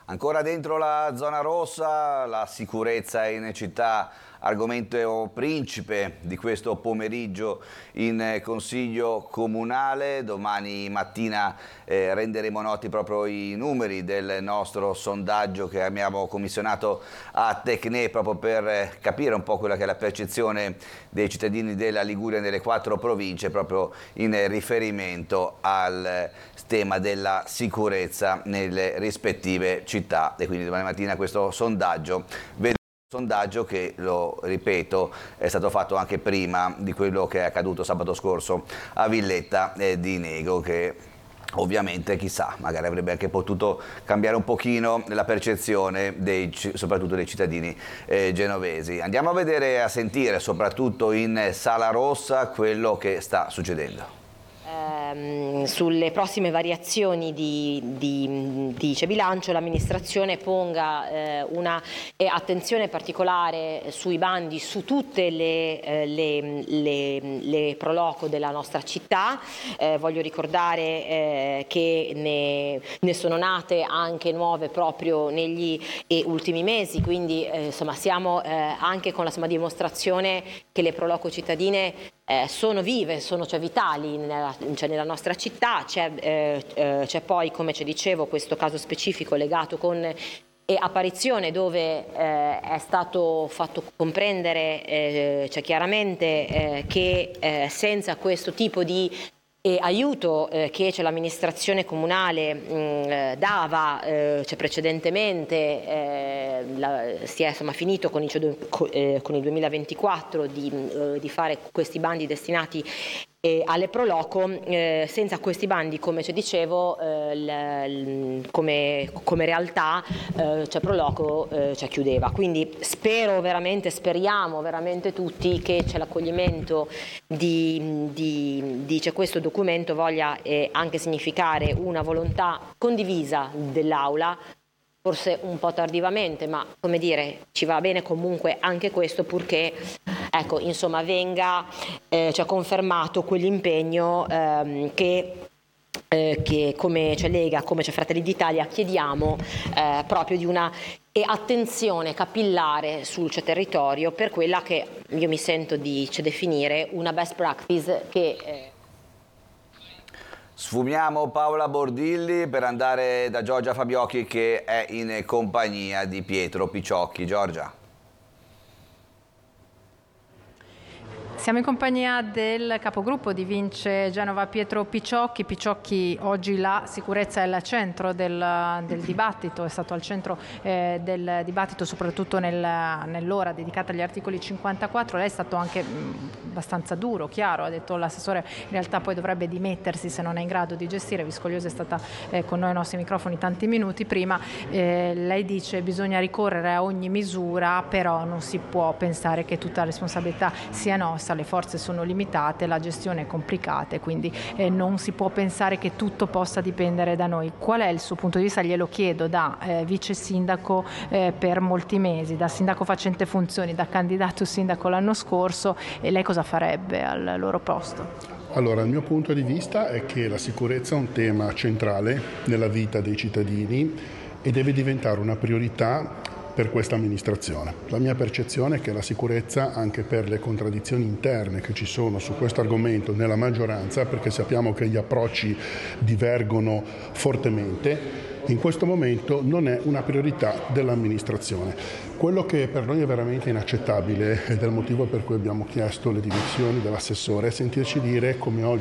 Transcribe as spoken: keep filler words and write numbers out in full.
Ancora dentro la zona rossa, la sicurezza in città, argomento principe di questo pomeriggio in Consiglio Comunale. Domani mattina eh, renderemo noti proprio i numeri del nostro sondaggio che abbiamo commissionato a Tecne proprio per capire un po' quella che è la percezione dei cittadini della Liguria nelle quattro province proprio in riferimento al tema della sicurezza nelle rispettive città. E quindi domani mattina questo sondaggio vedremo. Sondaggio che, lo ripeto, è stato fatto anche prima di quello che è accaduto sabato scorso a Villetta eh, di Nego, che ovviamente chissà, magari avrebbe anche potuto cambiare un pochino la percezione dei, soprattutto dei cittadini eh, genovesi. Andiamo a vedere e a sentire soprattutto in Sala Rossa quello che sta succedendo. Sulle prossime variazioni di, di, di bilancio l'amministrazione ponga eh, una eh, attenzione particolare sui bandi su tutte le, eh, le, le, le proloco della nostra città. Eh, voglio ricordare eh, che ne, ne sono nate anche nuove proprio negli eh, ultimi mesi, quindi eh, insomma siamo eh, anche con la insomma, dimostrazione che le proloco cittadine Eh, sono vive, sono cioè, vitali nella, cioè, nella nostra città. C'è eh, eh, poi, come ci dicevo, questo caso specifico legato con eh, apparizione dove eh, è stato fatto comprendere eh, cioè, chiaramente eh, che eh, senza questo tipo di E aiuto eh, che l'amministrazione comunale mh, eh, dava eh, cioè precedentemente, eh, la, si è insomma, finito con il, eh, con il duemilaventiquattro di, eh, di fare questi bandi destinati eh, alle proloco. Eh, senza questi bandi, come ci dicevo, eh, l, l, come, come realtà eh, cioè proloco eh, cioè chiudeva. Quindi spero veramente, speriamo veramente tutti che c'è l'accoglimento di, di, di cioè questo documento voglia eh, anche significare una volontà condivisa dell'Aula, forse un po' tardivamente, ma come dire, ci va bene comunque anche questo, purché ecco, insomma, venga eh, cioè, confermato quell'impegno ehm, che Eh, che come cioè, Lega, come cioè, Fratelli d'Italia chiediamo eh, proprio di una e attenzione capillare sul cioè, territorio per quella che io mi sento di cioè, definire una best practice che eh... Sfumiamo Paola Bordilli per andare da Giorgia Fabiocchi che è in compagnia di Pietro Picciocchi. Giorgia. Siamo in compagnia del capogruppo di Vince Genova Pietro Picciocchi. Picciocchi, oggi la sicurezza è al centro del, del dibattito, è stato al centro eh, del dibattito soprattutto nel, nell'ora dedicata agli articoli cinquantaquattro. Lei è stato anche mh, abbastanza duro, chiaro, ha detto l'assessore in realtà poi dovrebbe dimettersi se non è in grado di gestire. Viscogliosa è stata eh, con noi ai nostri microfoni tanti minuti prima. Eh, lei dice bisogna ricorrere a ogni misura, però non si può pensare che tutta la responsabilità sia nostra. Le forze sono limitate, la gestione è complicata e quindi eh, non si può pensare che tutto possa dipendere da noi. Qual è il suo punto di vista? Glielo chiedo da eh, vice sindaco eh, per molti mesi, da sindaco facente funzioni, da candidato sindaco l'anno scorso, e lei cosa farebbe al loro posto? Allora, il mio punto di vista è che la sicurezza è un tema centrale nella vita dei cittadini e deve diventare una priorità per questa amministrazione. La mia percezione è che la sicurezza, anche per le contraddizioni interne che ci sono su questo argomento nella maggioranza, perché sappiamo che gli approcci divergono fortemente, in questo momento non è una priorità dell'amministrazione. Quello che per noi è veramente inaccettabile ed è il motivo per cui abbiamo chiesto le dimissioni dell'assessore è sentirci dire, come oggi